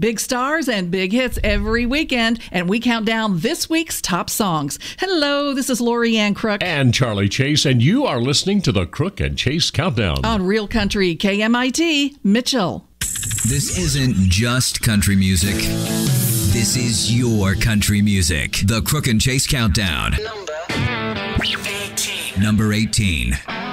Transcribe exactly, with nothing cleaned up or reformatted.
Big stars and big hits every weekend, and we count down this week's top songs. Hello, this is Lori Ann Crook. And Charlie Chase, and you are listening to the Crook and Chase Countdown. On Real Country, K M I T, Mitchell. This isn't just country music. This is your country music. The Crook and Chase Countdown. Number eighteen. Number eighteen.